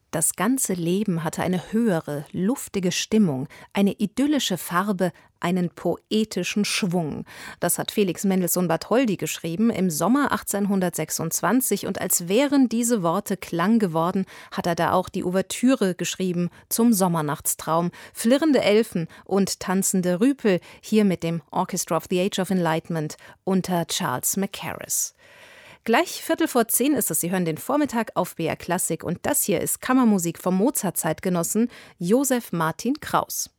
Das ganze Leben hatte eine höhere, luftige Stimmung, eine idyllische Farbe, einen poetischen Schwung. Das hat Felix Mendelssohn Bartholdy geschrieben im Sommer 1826, und als wären diese Worte Klang geworden, hat er da auch die Ouvertüre geschrieben zum Sommernachtstraum. Flirrende Elfen und tanzende Rüpel, hier mit dem Orchestra of the Age of Enlightenment unter Charles Mackerras. Gleich 9:15 ist es. Sie hören den Vormittag auf BR Klassik und das hier ist Kammermusik vom Mozart-Zeitgenossen Joseph Martin Kraus.